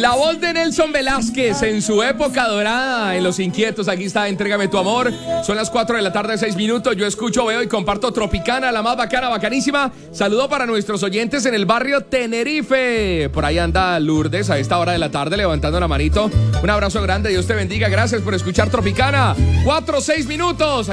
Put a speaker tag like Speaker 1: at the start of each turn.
Speaker 1: La voz de Nelson Velázquez en su época dorada en Los Inquietos. Aquí está, Entrégame tu amor. Son las 4 de la tarde, 6 minutos. Yo escucho, veo y comparto Tropicana, la más bacana, bacanísima. Saludo para nuestros oyentes en el barrio Tenerife. Por ahí anda Lourdes a esta hora de la tarde levantando la manito. Un abrazo grande, Dios te bendiga. Gracias por escuchar Tropicana. 4, 6 minutos.